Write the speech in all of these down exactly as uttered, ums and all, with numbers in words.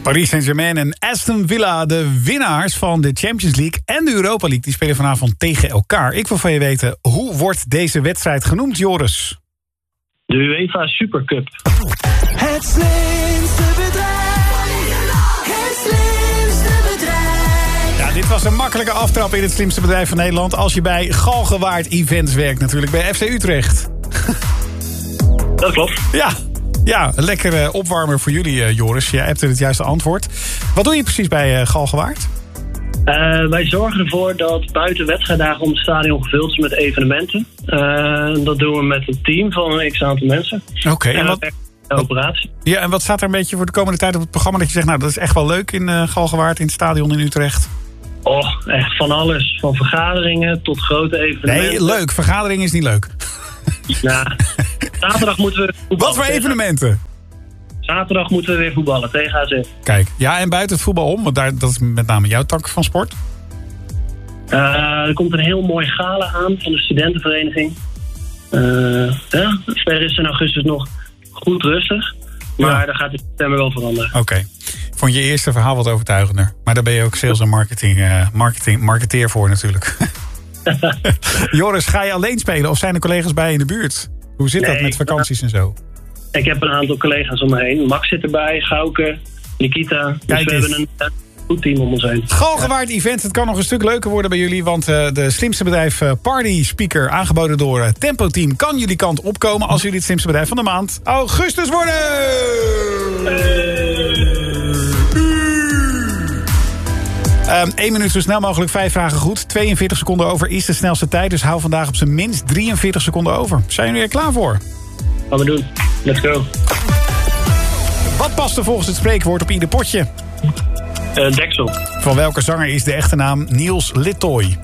Paris Saint-Germain en Aston Villa, de winnaars van de Champions League en de Europa League, die spelen vanavond tegen elkaar. Ik wil van je weten, hoe wordt deze wedstrijd genoemd, Joris? De UEFA Supercup. Het slimste bedrijf. Het slimste bedrijf. Ja, dit was een makkelijke aftrap in het slimste bedrijf van Nederland, als je bij Galgenwaard Events werkt, natuurlijk bij F C Utrecht. Dat klopt. Ja. Ja, een lekkere opwarmer voor jullie, uh, Joris. Jij hebt er het juiste antwoord. Wat doe je precies bij uh, Galgenwaard? Uh, wij zorgen ervoor dat buiten wedstrijddagen om het stadion gevuld is met evenementen. Uh, dat doen we met een team van een x-aantal mensen. Oké. Okay, en wat, een operatie. Ja, en wat staat er een beetje voor de komende tijd op het programma dat je zegt, nou, dat is echt wel leuk in uh, Galgenwaard, in het stadion in Utrecht? Oh, echt van alles. Van vergaderingen tot grote evenementen. Nee, leuk. Vergadering is niet leuk. Nou, zaterdag moeten we voetballen. Wat voor evenementen? Zaterdag moeten we weer voetballen tegen A Z. Kijk, ja, en buiten het voetbal om, want daar, dat is met name jouw tak van sport. Uh, er komt een heel mooi gala aan van de studentenvereniging. Uh, ja, verder is het in augustus nog goed rustig. Maar ja, dat gaat in september wel veranderen. Oké. Okay. Vond je eerste verhaal wat overtuigender. Maar daar ben je ook sales en marketing, uh, marketing marketeer voor natuurlijk. Joris, ga je alleen spelen of zijn er collega's bij je in de buurt? Hoe zit nee, dat met vakanties en zo? Ik heb een aantal collega's om me heen. Max zit erbij, Gauke, Nikita. Dus we hebben een uh, goed team om ons heen. Galgenwaard Event, het kan nog een stuk leuker worden bij jullie. Want uh, de slimste bedrijf uh, Party Speaker, aangeboden door uh, Tempo Team, kan jullie kant opkomen als jullie het slimste bedrijf van de maand augustus worden. Um, één minuut zo snel mogelijk, vijf vragen goed. tweeënveertig seconden over is de snelste tijd. Dus hou vandaag op zijn minst drieënveertig seconden over. Zijn jullie er klaar voor? Gaan we doen. Let's go. Wat past er volgens het spreekwoord op ieder potje? Uh, deksel. Van welke zanger is de echte naam Niels Littoy?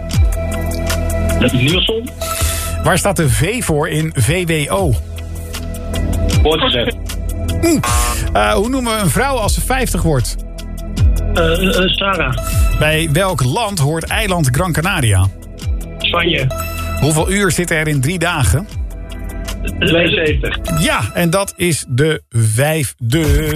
Nielson. Waar staat de V voor in V W O? Woordgezet. Hm. Uh, hoe noemen we een vrouw als ze vijftig wordt? Uh, uh, Sarah. Bij welk land hoort eiland Gran Canaria? Spanje. Hoeveel uur zitten er in drie dagen? tweeënzeventig. Ja, en dat is de vijfde.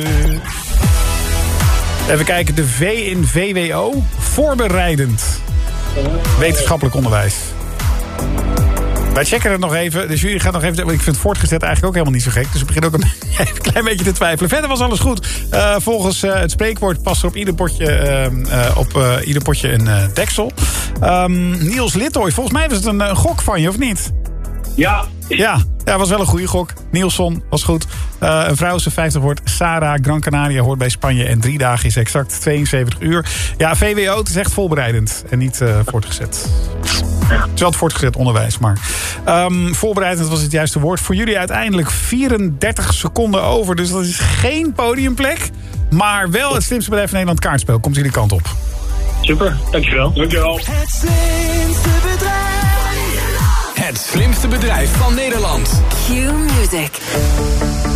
Even kijken, de V in V W O. Voorbereidend. Wetenschappelijk onderwijs. Wij checken het nog even. De jury gaat nog even... Ik vind voortgezet eigenlijk ook helemaal niet zo gek. Dus ik begin ook een, een klein beetje te twijfelen. Verder was alles goed. Uh, volgens uh, het spreekwoord past er op ieder potje, uh, uh, op, uh, ieder potje een uh, deksel. Um, Niels Littoy, volgens mij was het een, een gok van je, of niet? Ja. Ja, ja, was wel een goede gok. Nielson was goed. Uh, een vrouw als ze vijftig wordt. Sarah, Gran Canaria hoort bij Spanje. En drie dagen is exact tweeënzeventig uur. Ja, V W O, het is echt voorbereidend. En niet uh, voortgezet. Het is wel het voortgezet onderwijs, maar... Um, voorbereidend was het juiste woord. Voor jullie uiteindelijk vierendertig seconden over. Dus dat is geen podiumplek. Maar wel het slimste bedrijf van Nederland kaartspel. Komt jullie kant op. Super, dankjewel. Dankjewel. Het slimste bedrijf. Het slimste bedrijf van Nederland. Q Music.